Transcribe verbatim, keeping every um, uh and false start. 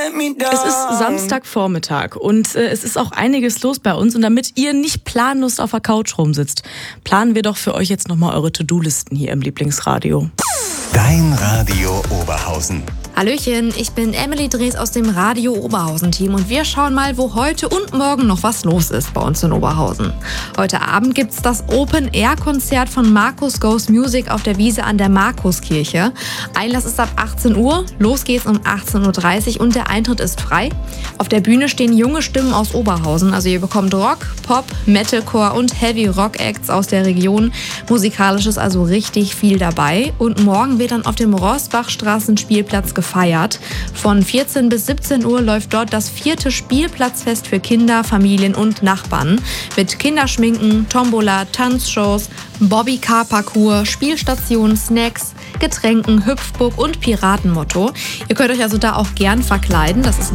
Es ist Samstagvormittag und äh, es ist auch einiges los bei uns. Und damit ihr nicht planlos auf der Couch rumsitzt, planen wir doch für euch jetzt nochmal eure To-Do-Listen hier im Lieblingsradio. Dein Radio Oberhausen. Hallöchen, ich bin Emily Drees aus dem Radio Oberhausen-Team und wir schauen mal, wo heute und morgen noch was los ist bei uns in Oberhausen. Heute Abend gibt's das Open-Air-Konzert von Markus Goes Music auf der Wiese an der Markuskirche. Einlass ist ab achtzehn Uhr, los geht's um achtzehn Uhr dreißig und der Eintritt ist frei. Auf der Bühne stehen junge Stimmen aus Oberhausen, also ihr bekommt Rock, Pop, Metalcore und Heavy-Rock-Acts aus der Region. Musikalisch ist also richtig viel dabei und morgen wird dann auf dem Rossbachstraßen-Spielplatz gefeiert. Feiert. Von vierzehn bis siebzehn Uhr läuft dort das vierte Spielplatzfest für Kinder, Familien und Nachbarn mit Kinderschminken, Tombola, Tanzshows, Bobbycar-Parcours, Spielstationen, Snacks, Getränken, Hüpfburg und Piratenmotto. Ihr könnt euch also da auch gern verkleiden. Das ist